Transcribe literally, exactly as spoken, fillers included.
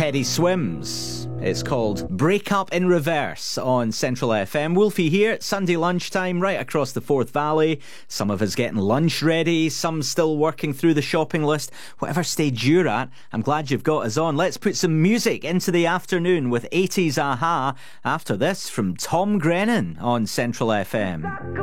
Teddy Swims. It's called Break Up in Reverse on Central F M. Wolfie here, Sunday lunchtime, right across the Forth Valley. Some of us getting lunch ready, some still working through the shopping list. Whatever stage you're at, I'm glad you've got us on. Let's put some music into the afternoon with eighties Aha after this from Tom Grennan on Central F M.